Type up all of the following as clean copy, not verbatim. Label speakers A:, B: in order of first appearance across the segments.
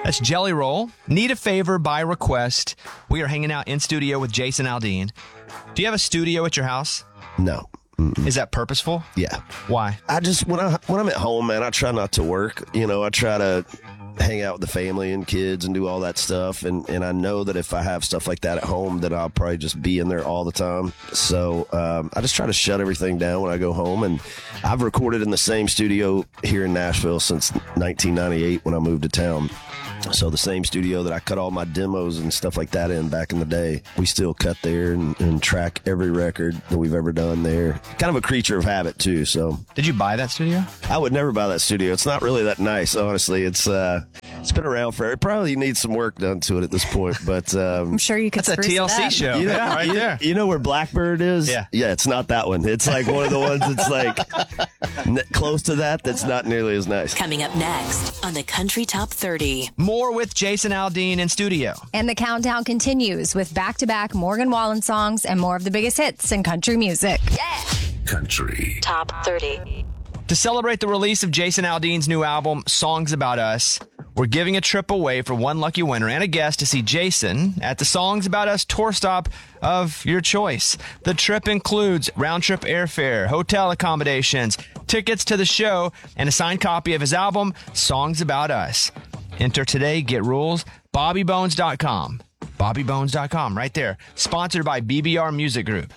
A: That's Jelly Roll. Need a Favor by Request. We are hanging out in studio with Jason Aldean. Do you have a studio at your house?
B: No.
A: Is that purposeful?
B: Yeah.
A: Why?
B: I just, when I'm at home, man, I try not to work. I try to hang out with the family and kids and do all that stuff. And I know that if I have stuff like that at home, that I'll probably just be in there all the time. So I just try to shut everything down when I go home. And I've recorded in the same studio here in Nashville since 1998 when I moved to town. So the same studio that I cut all my demos and stuff like that in back in the day, we still cut there and track every record that we've ever done there. Kind of a creature of habit, too. So,
A: did you buy that studio?
B: I would never buy that studio. It's not really that nice, honestly. It's been around forever. It probably needs some work done to it at this point, but
C: I'm sure you could.
A: That's a TLC show. Right there.
B: You know where Blackbird is?
A: Yeah.
B: Yeah, it's not that one. It's like one of the ones that's like close to that. That's not nearly as nice.
D: Coming up next on the Country Top 30.
A: More with Jason Aldean in studio.
C: And the countdown continues with back-to-back Morgan Wallen songs and more of the biggest hits in country music.
D: Yeah.
E: Country
D: Top 30.
A: To celebrate the release of Jason Aldean's new album, Songs About Us, we're giving a trip away for one lucky winner and a guest to see Jason at the Songs About Us tour stop of your choice. The trip includes round-trip airfare, hotel accommodations, tickets to the show, and a signed copy of his album, Songs About Us. Enter today, get rules, BobbyBones.com. BobbyBones.com, right there. Sponsored by BBR Music Group.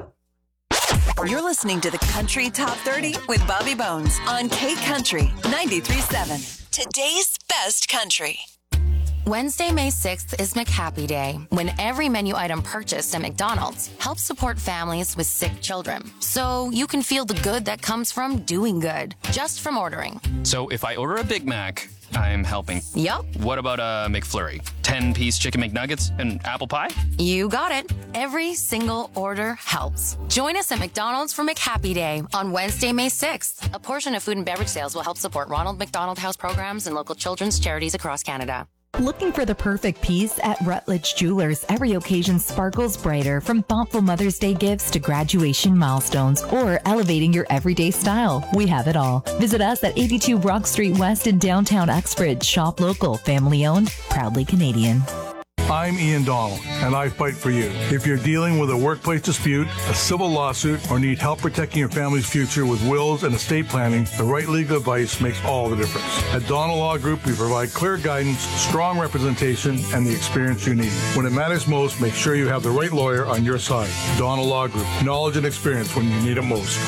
D: You're listening to the Country Top 30 with Bobby Bones on K Country 93.7. Today's best country.
F: Wednesday, May 6th is McHappy Day, when every menu item purchased at McDonald's helps support families with sick children. So you can feel the good that comes from doing good, just from ordering.
G: So if I order a Big Mac, I'm helping.
F: Yup.
G: What about a McFlurry? 10-piece chicken McNuggets and apple pie?
F: You got it. Every single order helps. Join us at McDonald's for McHappy Day on Wednesday, May 6th. A portion of food and beverage sales will help support Ronald McDonald House programs and local children's charities across Canada.
H: Looking for the perfect piece at Rutledge Jewelers? Every occasion sparkles brighter, from thoughtful Mother's Day gifts to graduation milestones or elevating your everyday style. We have it all. Visit us at 82 Brock Street West in downtown Uxbridge. Shop local, family owned, proudly Canadian.
I: I'm Ian Donald, and I fight for you. If you're dealing with a workplace dispute, a civil lawsuit, or need help protecting your family's future with wills and estate planning, the right legal advice makes all the difference. At Donald Law Group, we provide clear guidance, strong representation, and the experience you need. When it matters most, make sure you have the right lawyer on your side. Donald Law Group, knowledge and experience when you need it most.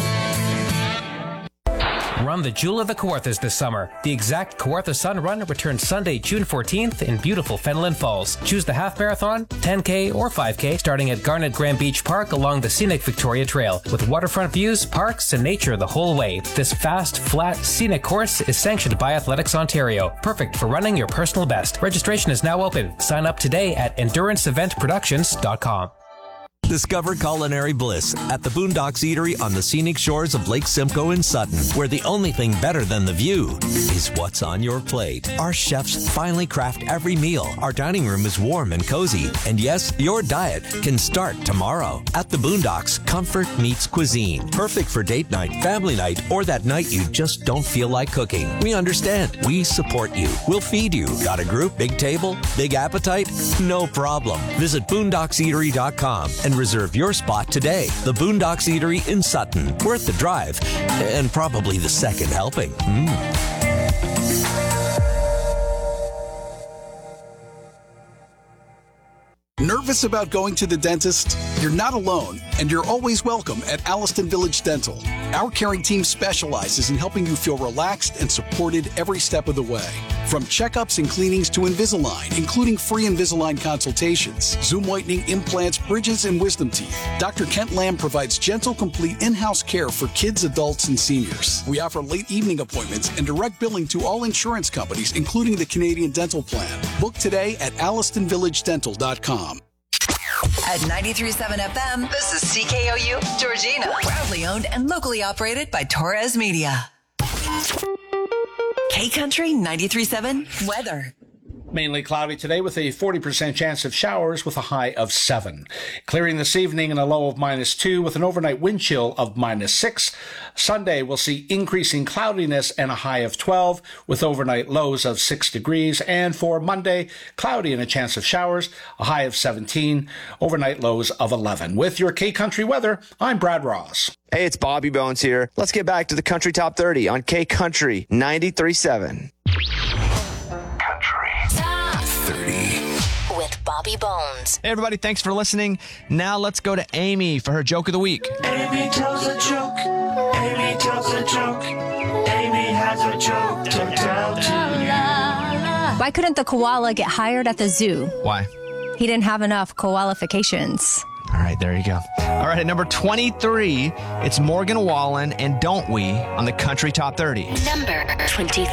J: Run the Jewel of the Kawarthas this summer. The Exact Kawartha Sun Run returns Sunday, June 14th in beautiful Fenelon Falls. Choose the half marathon, 10K, or 5K, starting at Garnet Grand Beach Park along the scenic Victoria Trail, with waterfront views, parks, and nature the whole way. This fast, flat, scenic course is sanctioned by Athletics Ontario. Perfect for running your personal best. Registration is now open. Sign up today at EnduranceEventProductions.com.
K: Discover culinary bliss at the Boondocks Eatery on the scenic shores of Lake Simcoe in Sutton, where the only thing better than the view is what's on your plate. Our chefs finely craft every meal. Our dining room is warm and cozy. And yes, your diet can start tomorrow. At the Boondocks, comfort meets cuisine. Perfect for date night, family night, or that night you just don't feel like cooking. We understand. We support you. We'll feed you. Got a group, big table, big appetite? No problem. Visit boondockseatery.com and reserve your spot today. The Boondocks Eatery in Sutton. Worth the drive, and probably the second helping.
L: Nervous about going to the dentist? You're not alone, and you're always welcome at Alliston Village Dental. Our caring team specializes in helping you feel relaxed and supported every step of the way. From checkups and cleanings to Invisalign, including free Invisalign consultations, Zoom whitening, implants, bridges, and wisdom teeth, Dr. Kent Lamb provides gentle, complete in-house care for kids, adults, and seniors. We offer late evening appointments and direct billing to all insurance companies, including the Canadian Dental Plan. Book today at AllistonVillageDental.com.
D: At 93.7 FM, this is CKOU Georgina. Proudly owned and locally operated by Torres Media. K Country 93.7 weather.
E: Mainly cloudy today with a 40% chance of showers with a high of 7. Clearing this evening and a low of -2 with an overnight wind chill of -6. Sunday we'll see increasing cloudiness and a high of 12 with overnight lows of 6 degrees. And for Monday, cloudy and a chance of showers, a high of 17, overnight lows of 11. With your K-Country weather, I'm Brad Ross.
A: Hey, it's Bobby Bones here. Let's get back to the Country Top 30 on K-Country 93.7.
M: Top 30 with Bobby Bones.
A: Hey, everybody, thanks for listening. Now let's go to Amy for her joke of the week.
N: Amy tells a joke. Amy tells a joke. Amy has a joke to tell to you.
C: Why couldn't the koala get hired at the zoo?
A: Why?
C: He didn't have enough qualifications.
A: All right, there you go. All right, at number 23, it's Morgan Wallen and Don't We on the Country Top 30.
M: Number 23.